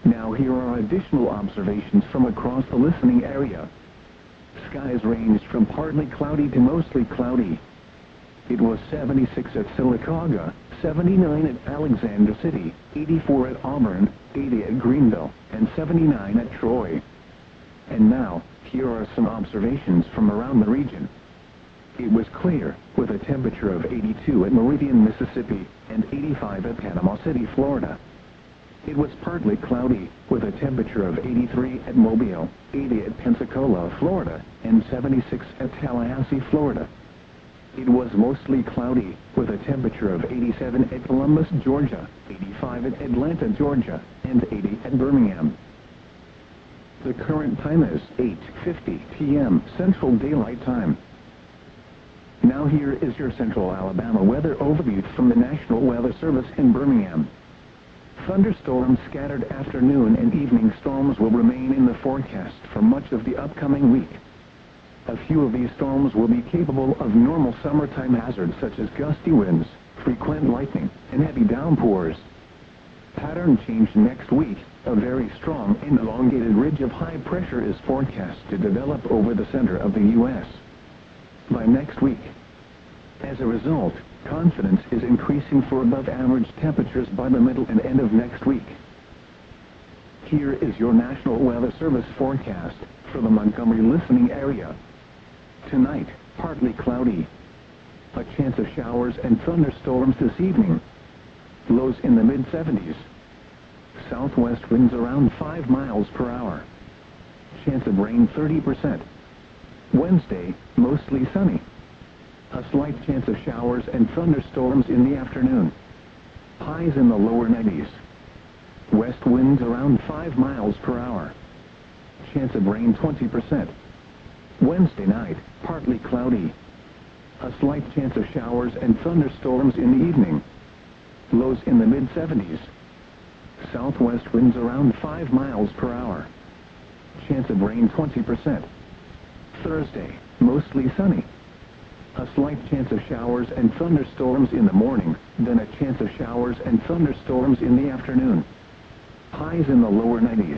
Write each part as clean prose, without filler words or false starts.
Now here are additional observations from across the listening area. Skies ranged from partly cloudy to mostly cloudy. It was 76 at Sylacauga, 79 at Alexander City, 84 at Auburn, 80 at Greenville, and 79 at Troy. And now, here are some observations from around the region. It was clear, with a temperature of 82 at Meridian, Mississippi, and 85 at Panama City, Florida. It was partly cloudy, with a temperature of 83 at Mobile, 80 at Pensacola, Florida, and 76 at Tallahassee, Florida. It was mostly cloudy, with a temperature of 87 at Columbus, Georgia, 85 at Atlanta, Georgia, and 80 at Birmingham. The current time is 8:50 p.m. Central Daylight Time. Now here is your Central Alabama weather overview from the National Weather Service in Birmingham. Thunderstorms, scattered afternoon and evening storms will remain in the forecast for much of the upcoming week. A few of these storms will be capable of normal summertime hazards such as gusty winds, frequent lightning, and heavy downpours. Pattern change next week. A very strong and elongated ridge of high pressure is forecast to develop over the center of the U.S. by next week. As a result, confidence is increasing for above-average temperatures by the middle and end of next week. Here is your National Weather Service forecast for the Montgomery listening area. Tonight, partly cloudy. A chance of showers and thunderstorms this evening. Lows in the mid-70s. Southwest winds around 5 miles per hour. Chance of rain 30%. Wednesday, mostly sunny. A slight chance of showers and thunderstorms in the afternoon. Highs in the lower 90s. West winds around 5 miles per hour. Chance of rain 20%. Wednesday night, partly cloudy. A slight chance of showers and thunderstorms in the evening. Lows in the mid-70s. Southwest winds around 5 miles per hour. Chance of rain 20%. Thursday, mostly sunny. A slight chance of showers and thunderstorms in the morning, then a chance of showers and thunderstorms in the afternoon. Highs in the lower 90s.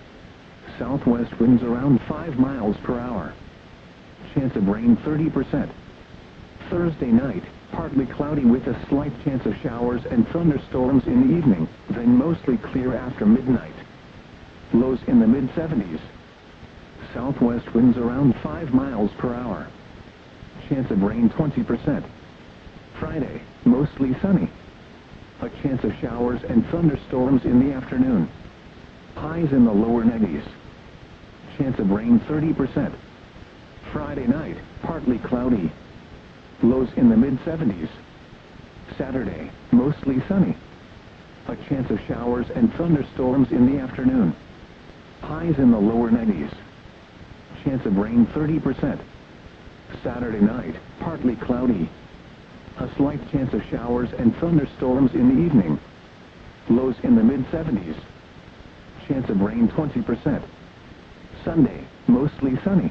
Southwest winds around 5 miles per hour. Chance of rain 30%. Thursday night, partly cloudy with a slight chance of showers and thunderstorms in the evening, then mostly clear after midnight. Lows in the mid-70s. Southwest winds around 5 miles per hour. Chance of rain 20%. Friday, mostly sunny. A chance of showers and thunderstorms in the afternoon. Highs in the lower 90s. Chance of rain 30%. Friday night, partly cloudy. Lows in the mid-70s. Saturday, mostly sunny. A chance of showers and thunderstorms in the afternoon. Highs in the lower 90s. Chance of rain 30%. Saturday night, partly cloudy. A slight chance of showers and thunderstorms in the evening. Lows in the mid-70s. Chance of rain 20%. Sunday, mostly sunny.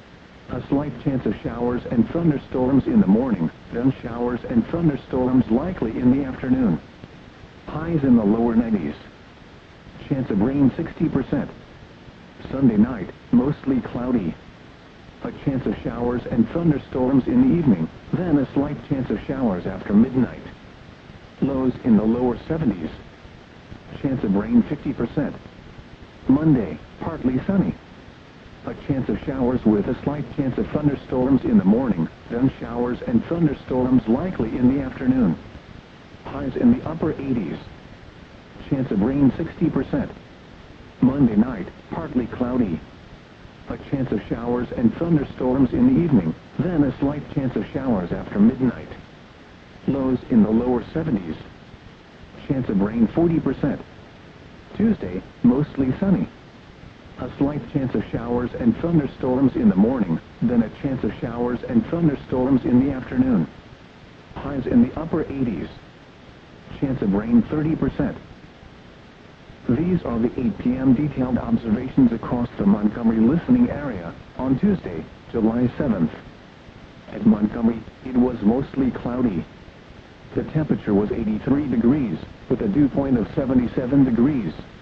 A slight chance of showers and thunderstorms in the morning, then showers and thunderstorms likely in the afternoon. Highs in the lower 90s. Chance of rain 60%. Sunday night, mostly cloudy. A chance of showers and thunderstorms in the evening, then a slight chance of showers after midnight. Lows in the lower 70s. Chance of rain 50%. Monday, partly sunny. A chance of showers with a slight chance of thunderstorms in the morning, then showers and thunderstorms likely in the afternoon. Highs in the upper 80s. Chance of rain 60%. Monday night, partly cloudy. A chance of showers and thunderstorms in the evening, then a slight chance of showers after midnight. Lows in the lower 70s. Chance of rain 40%. Tuesday, mostly sunny. A slight chance of showers and thunderstorms in the morning, then a chance of showers and thunderstorms in the afternoon. Highs in the upper 80s. Chance of rain 30%. These are the 8 p.m. detailed observations across the Montgomery listening area on Tuesday, July 7th. At Montgomery, it was mostly cloudy. The temperature was 83 degrees, with a dew point of 77 degrees.